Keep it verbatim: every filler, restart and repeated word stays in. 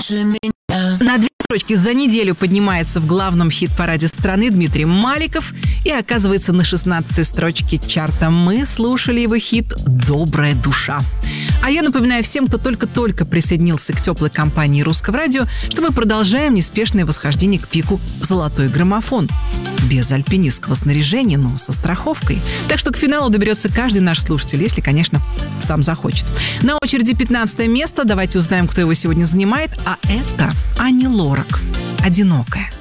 На две строчки за неделю поднимается в главном хит-параде страны Дмитрий Маликов и оказывается на шестнадцатой строчке чарта. Мы слушали его хит «Добрая душа». А я напоминаю всем, кто только-только присоединился к теплой компании Русского радио, что мы продолжаем неспешное восхождение к пику «Золотой граммофон». Без альпинистского снаряжения, но со страховкой. Так что к финалу доберется каждый наш слушатель, если, конечно, сам захочет. На очереди пятнадцатое место. Давайте узнаем, кто его сегодня занимает. А это Ани Лорак. «Одинокая».